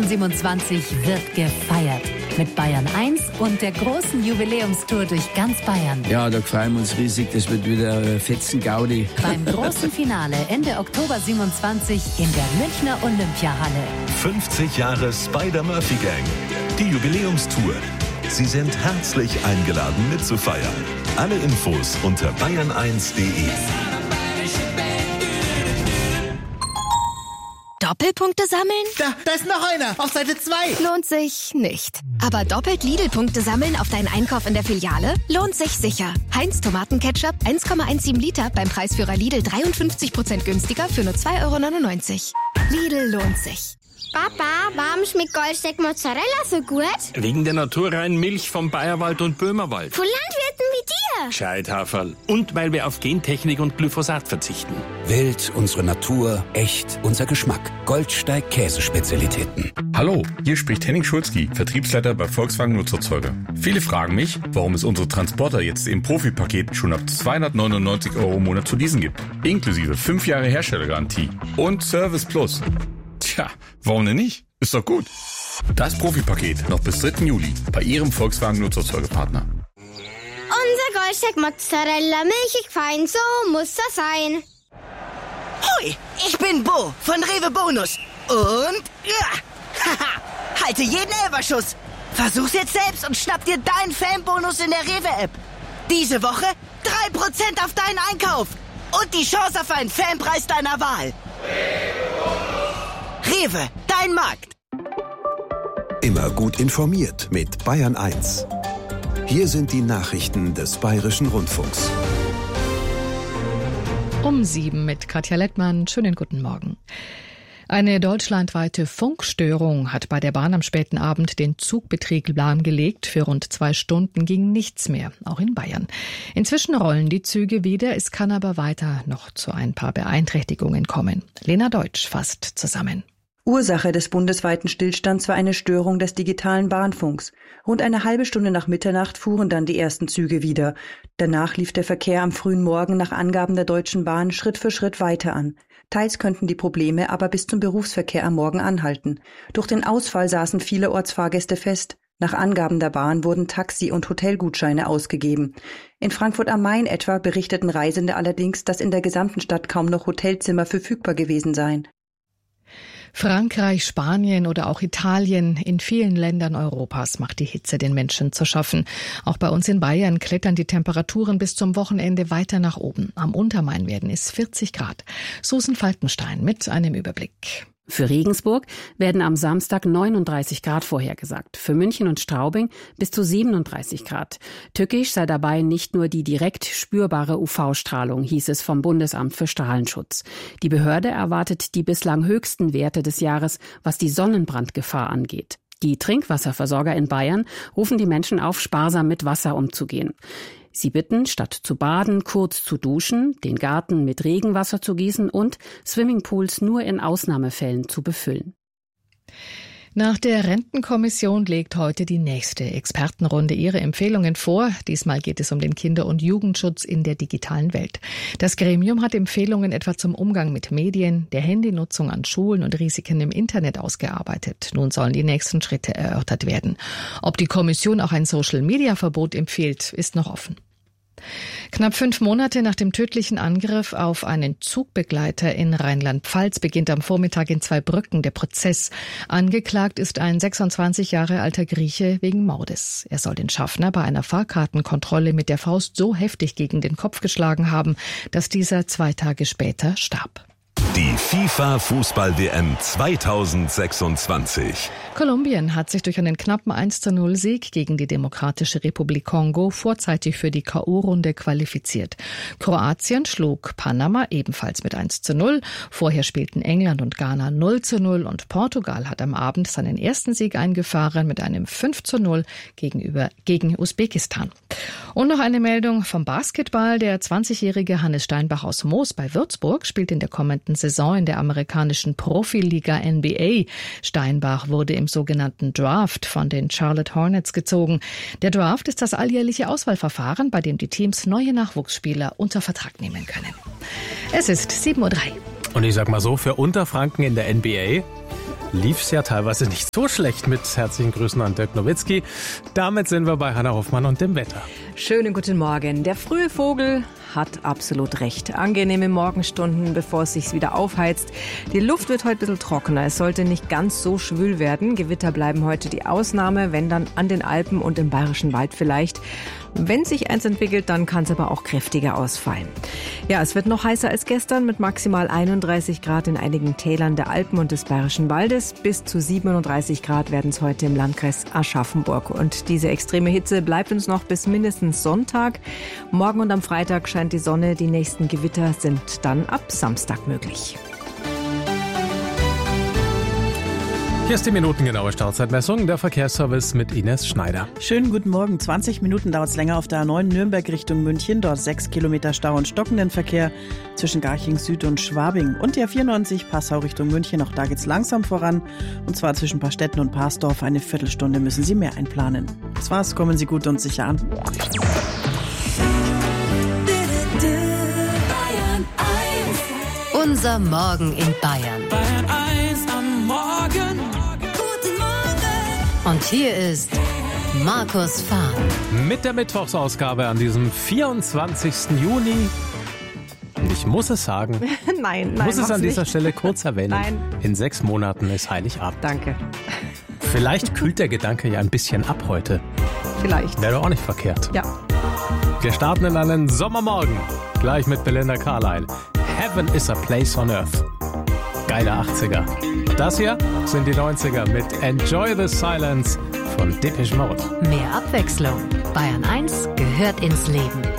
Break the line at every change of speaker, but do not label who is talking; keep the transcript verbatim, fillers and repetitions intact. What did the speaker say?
zweitausendsiebenundzwanzig wird gefeiert. Mit Bayern eins und der großen Jubiläumstour durch ganz Bayern.
Ja, da freuen wir uns riesig. Das wird wieder fetzen Gaudi.
Beim großen Finale Ende Oktober siebenundzwanzig in der Münchner Olympiahalle.
fünfzig Jahre Spider-Murphy-Gang. Die Jubiläumstour. Sie sind herzlich eingeladen mitzufeiern. Alle Infos unter bayern eins punkt de.
Doppelpunkte sammeln?
Da, da ist noch einer, auf Seite zwei.
Lohnt sich nicht. Aber doppelt Lidl-Punkte sammeln auf deinen Einkauf in der Filiale? Lohnt sich sicher. Heinz Tomatenketchup eins Komma siebzehn Liter beim Preisführer Lidl dreiundfünfzig Prozent günstiger für nur zwei Euro neunundneunzig. Lidl lohnt sich.
Papa, warum schmeckt Goldsteak Mozzarella so gut?
Wegen der naturreinen Milch vom Bayerwald und Böhmerwald.
Von Landwirten wie dir.
Gescheithaferl. Und weil wir auf Gentechnik und Glyphosat verzichten.
Wild, unsere Natur, echt, unser Geschmack. Goldsteig Käsespezialitäten.
Hallo, hier spricht Henning Schulzki, Vertriebsleiter bei Volkswagen Nutzerzeuger. Viele fragen mich, warum es unsere Transporter jetzt im Profipaket schon ab zweihundertneunundneunzig Euro im Monat zu leasen gibt. Inklusive fünf Jahre Herstellergarantie und Service Plus. Tja, warum denn nicht? Ist doch gut. Das Profipaket noch bis dritten Juli bei Ihrem Volkswagen Nutzerzeugerpartner.
Unser Goldsteak Mozzarella, milchig fein, so muss das sein.
Hoi, ich bin Bo von Rewe Bonus. Und, ja, haha, halte jeden Elberschuss. Versuch's jetzt selbst und schnapp dir deinen Fanbonus in der Rewe-App. Diese Woche drei Prozent auf deinen Einkauf. Und die Chance auf einen Fanpreis deiner Wahl. Rewe, dein Markt.
Immer gut informiert mit Bayern eins. Hier sind die Nachrichten des Bayerischen Rundfunks.
Um sieben mit Katja Lettmann. Schönen guten Morgen. Eine deutschlandweite Funkstörung hat bei der Bahn am späten Abend den Zugbetrieb lahmgelegt. Für rund zwei Stunden ging nichts mehr, auch in Bayern. Inzwischen rollen die Züge wieder. Es kann aber weiter noch zu ein paar Beeinträchtigungen kommen. Lena Deutsch fasst zusammen.
Ursache des bundesweiten Stillstands war eine Störung des digitalen Bahnfunks. Rund eine halbe Stunde nach Mitternacht fuhren dann die ersten Züge wieder. Danach lief der Verkehr am frühen Morgen nach Angaben der Deutschen Bahn Schritt für Schritt weiter an. Teils könnten die Probleme aber bis zum Berufsverkehr am Morgen anhalten. Durch den Ausfall saßen viele Ortsfahrgäste fest. Nach Angaben der Bahn wurden Taxi- und Hotelgutscheine ausgegeben. In Frankfurt am Main etwa berichteten Reisende allerdings, dass in der gesamten Stadt kaum noch Hotelzimmer verfügbar gewesen seien.
Frankreich, Spanien oder auch Italien, in vielen Ländern Europas macht die Hitze den Menschen zu schaffen. Auch bei uns in Bayern klettern die Temperaturen bis zum Wochenende weiter nach oben. Am Untermain werden es vierzig Grad. Susan Falkenstein mit einem Überblick.
Für Regensburg werden am Samstag neununddreißig Grad vorhergesagt. Für München und Straubing bis zu siebenunddreißig Grad. Tückisch sei dabei nicht nur die direkt spürbare U V-Strahlung, hieß es vom Bundesamt für Strahlenschutz. Die Behörde erwartet die bislang höchsten Werte des Jahres, was die Sonnenbrandgefahr angeht. Die Trinkwasserversorger in Bayern rufen die Menschen auf, sparsam mit Wasser umzugehen. Sie bitten, statt zu baden, kurz zu duschen, den Garten mit Regenwasser zu gießen und Swimmingpools nur in Ausnahmefällen zu befüllen.
Nach der Rentenkommission legt heute die nächste Expertenrunde ihre Empfehlungen vor. Diesmal geht es um den Kinder- und Jugendschutz in der digitalen Welt. Das Gremium hat Empfehlungen etwa zum Umgang mit Medien, der Handynutzung an Schulen und Risiken im Internet ausgearbeitet. Nun sollen die nächsten Schritte erörtert werden. Ob die Kommission auch ein Social-Media-Verbot empfiehlt, ist noch offen. Knapp fünf Monate nach dem tödlichen Angriff auf einen Zugbegleiter in Rheinland-Pfalz beginnt am Vormittag in Zweibrücken der Prozess. Angeklagt ist ein sechsundzwanzig Jahre alter Grieche wegen Mordes. Er soll den Schaffner bei einer Fahrkartenkontrolle mit der Faust so heftig gegen den Kopf geschlagen haben, dass dieser zwei Tage später starb.
Die FIFA-Fußball-W M zweitausendsechsundzwanzig.
Kolumbien hat sich durch einen knappen eins zu null Sieg gegen die Demokratische Republik Kongo vorzeitig für die K O-Runde qualifiziert. Kroatien schlug Panama ebenfalls mit eins zu null. Vorher spielten England und Ghana null zu null und Portugal hat am Abend seinen ersten Sieg eingefahren mit einem fünf zu null gegenüber, gegen Usbekistan. Und noch eine Meldung vom Basketball. Der zwanzigjährige Hannes Steinbach aus Moos bei Würzburg spielt in der kommenden Saison in der amerikanischen Profiliga N B A. Steinbach wurde im sogenannten Draft von den Charlotte Hornets gezogen. Der Draft ist das alljährliche Auswahlverfahren, bei dem die Teams neue Nachwuchsspieler unter Vertrag nehmen können. Es ist sieben Uhr drei.
Und ich sag mal so, für Unterfranken in der N B A lief es ja teilweise nicht so schlecht mit herzlichen Grüßen an Dirk Nowitzki. Damit sind wir bei Hannah Hoffmann und dem Wetter.
Schönen guten Morgen. Der frühe Vogel hat absolut recht. Angenehme Morgenstunden, bevor es sich wieder aufheizt. Die Luft wird heute ein bisschen trockener. Es sollte nicht ganz so schwül werden. Gewitter bleiben heute die Ausnahme, wenn dann an den Alpen und im Bayerischen Wald vielleicht. Wenn sich eins entwickelt, dann kann es aber auch kräftiger ausfallen. Ja, es wird noch heißer als gestern mit maximal einunddreißig Grad in einigen Tälern der Alpen und des Bayerischen Waldes. Bis zu siebenunddreißig Grad werden es heute im Landkreis Aschaffenburg. Und diese extreme Hitze bleibt uns noch bis mindestens Sonntag. Morgen und am Freitag scheint die Sonne. Die nächsten Gewitter sind dann ab Samstag möglich.
Hier ist die minutengenaue Startzeitmessung, der Verkehrsservice mit Ines Schneider.
Schönen guten Morgen. zwanzig Minuten dauert es länger auf der A neun Nürnberg Richtung München. Dort sechs Kilometer Stau und stockenden Verkehr zwischen Garching Süd und Schwabing. Und die A vierundneunzig Passau Richtung München. Auch da geht's langsam voran. Und zwar zwischen Pastetten und Parsdorf. Eine Viertelstunde müssen Sie mehr einplanen. Das war's. Kommen Sie gut und sicher an.
Unser Morgen in Bayern.
Bayern eins am Morgen.
Und hier ist Markus Fahr.
Mit der Mittwochsausgabe an diesem vierundzwanzigsten Juni. Und ich muss es sagen.
nein, nein.
Ich muss es an dieser
nicht.
Stelle kurz erwähnen.
Nein.
In sechs Monaten ist Heiligabend.
Danke.
Vielleicht kühlt der Gedanke ja ein bisschen ab heute.
Vielleicht.
Wäre doch auch nicht verkehrt.
Ja.
Wir starten in einen Sommermorgen. Gleich mit Belinda Carlisle. Heaven is a place on earth. Geile achtziger. Das hier sind die neunziger mit Enjoy the Silence von Depeche Mode.
Mehr Abwechslung. Bayern eins gehört ins Leben.